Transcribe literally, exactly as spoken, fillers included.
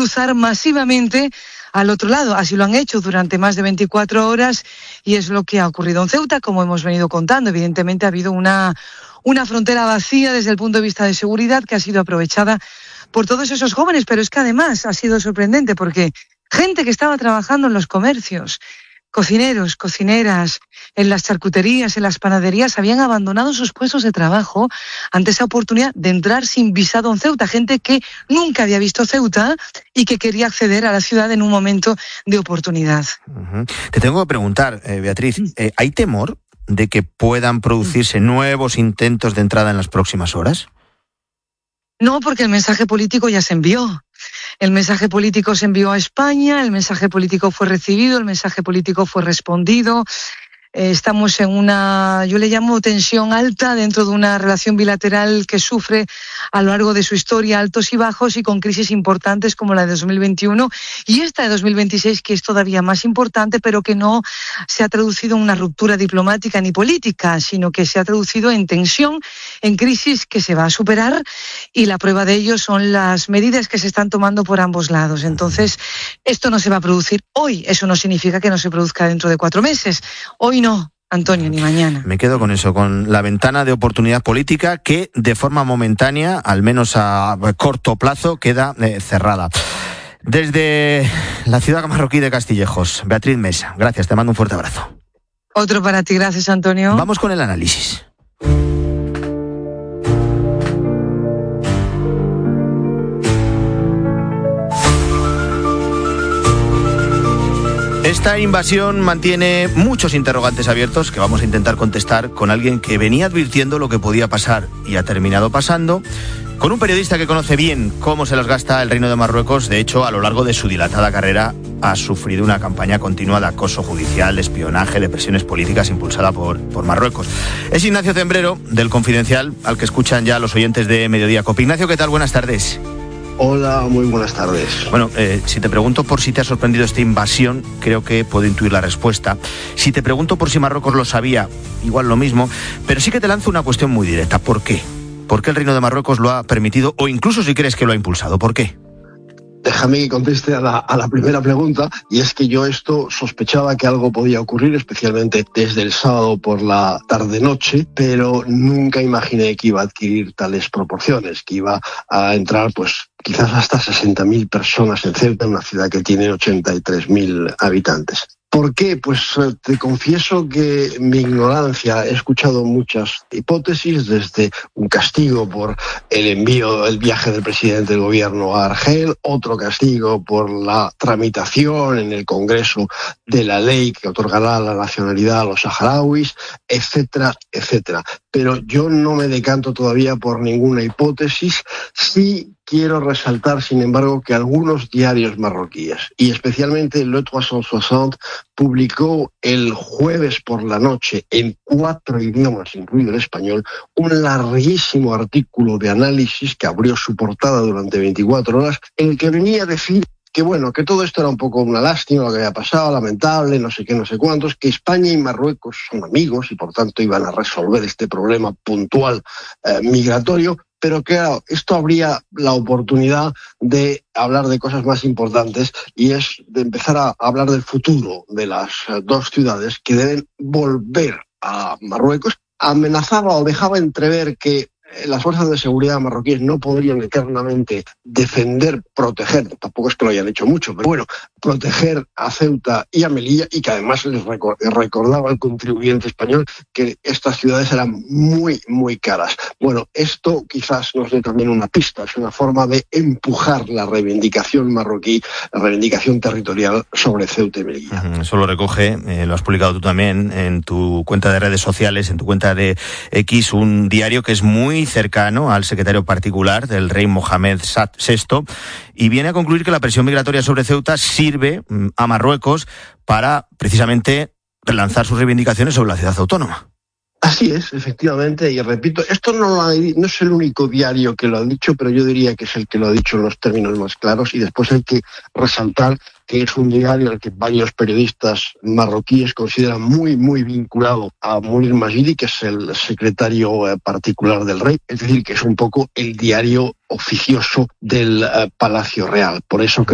cruzar masivamente al otro lado. Así lo han hecho durante más de veinticuatro horas y es lo que ha ocurrido en Ceuta, como hemos venido contando. Evidentemente ha habido una, una frontera vacía desde el punto de vista de seguridad que ha sido aprovechada por todos esos jóvenes, pero es que además ha sido sorprendente porque gente que estaba trabajando en los comercios, cocineros, cocineras, en las charcuterías, en las panaderías, habían abandonado sus puestos de trabajo ante esa oportunidad de entrar sin visado en Ceuta. Gente que nunca había visto Ceuta y que quería acceder a la ciudad en un momento de oportunidad. Uh-huh. Te tengo que preguntar, eh, Beatriz, eh, ¿hay temor de que puedan producirse nuevos intentos de entrada en las próximas horas? No, porque el mensaje político ya se envió. El mensaje político se envió a España, el mensaje político fue recibido, el mensaje político fue respondido. Eh, estamos en una, yo le llamo tensión alta dentro de una relación bilateral que sufre a lo largo de su historia altos y bajos y con crisis importantes como la de dos mil veintiuno y esta de dos mil veintiséis, que es todavía más importante, pero que no se ha traducido en una ruptura diplomática ni política, sino que se ha traducido en tensión, en crisis que se va a superar, y la prueba de ello son las medidas que se están tomando por ambos lados. Entonces, esto no se va a producir hoy, eso no significa que no se produzca dentro de cuatro meses. Hoy no. No, Antonio, ni mañana. Me quedo con eso, con la ventana de oportunidad política que de forma momentánea, al menos a corto plazo, queda eh, cerrada. Desde la ciudad marroquí de Castillejos, Beatriz Mesa, gracias, te mando un fuerte abrazo. Otro para ti, gracias, Antonio. Vamos con el análisis. Esta invasión mantiene muchos interrogantes abiertos que vamos a intentar contestar con alguien que venía advirtiendo lo que podía pasar y ha terminado pasando, con un periodista que conoce bien cómo se las gasta el Reino de Marruecos. De hecho, a lo largo de su dilatada carrera ha sufrido una campaña continua de acoso judicial, de espionaje, de presiones políticas impulsada por, por Marruecos. Es Ignacio Zembrero, del Confidencial, al que escuchan ya los oyentes de Mediodía Cope. Ignacio, ¿qué tal? Buenas tardes. Hola, muy buenas tardes. Bueno, eh, si te pregunto por si te ha sorprendido esta invasión, creo que puedo intuir la respuesta. Si te pregunto por si Marruecos lo sabía, igual lo mismo, pero sí que te lanzo una cuestión muy directa. ¿Por qué? ¿Por qué el Reino de Marruecos lo ha permitido o incluso si crees que lo ha impulsado? ¿Por qué? Déjame que conteste a la, a la primera pregunta, y es que yo esto sospechaba que algo podía ocurrir, especialmente desde el sábado por la tarde-noche, pero nunca imaginé que iba a adquirir tales proporciones, que iba a entrar pues quizás hasta sesenta mil personas en Ceuta, una ciudad que tiene ochenta y tres mil habitantes. ¿Por qué? Pues te confieso que mi ignorancia, he escuchado muchas hipótesis, desde un castigo por el envío, el viaje del presidente del gobierno a Argel, otro castigo por la tramitación en el Congreso de la ley que otorgará la nacionalidad a los saharauis, etcétera, etcétera. Pero yo no me decanto todavía por ninguna hipótesis. Sí quiero resaltar, sin embargo, que algunos diarios marroquíes, y especialmente Le trescientos sesenta, publicó el jueves por la noche, en cuatro idiomas, incluido el español, un larguísimo artículo de análisis que abrió su portada durante veinticuatro horas, en el que venía a decir que bueno, que todo esto era un poco una lástima, lo que había pasado, lamentable, no sé qué, no sé cuántos, que España y Marruecos son amigos y por tanto iban a resolver este problema puntual eh, migratorio, pero claro, esto habría la oportunidad de hablar de cosas más importantes, y es de empezar a hablar del futuro de las dos ciudades que deben volver a Marruecos. Amenazaba o dejaba entrever que las fuerzas de seguridad marroquíes no podrían eternamente defender, proteger, tampoco es que lo hayan hecho mucho, pero bueno, proteger a Ceuta y a Melilla, y que además les recordaba al contribuyente español que estas ciudades eran muy, muy caras. Bueno, esto quizás nos dé también una pista, es una forma de empujar la reivindicación marroquí, la reivindicación territorial sobre Ceuta y Melilla. Eso lo recoge, eh, lo has publicado tú también en tu cuenta de redes sociales, en tu cuenta de X, un diario que es muy cercano al secretario particular del rey Mohamed sexto, y viene a concluir que la presión migratoria sobre Ceuta sirve a Marruecos para precisamente relanzar sus reivindicaciones sobre la ciudad autónoma. Así es, efectivamente, y repito, esto no, lo ha, no es el único diario que lo ha dicho, pero yo diría que es el que lo ha dicho en los términos más claros, y después hay que resaltar que es un diario al que varios periodistas marroquíes consideran muy, muy vinculado a Munir Majidi, que es el secretario eh, particular del rey, es decir, que es un poco el diario oficioso del eh, Palacio Real. Por eso creo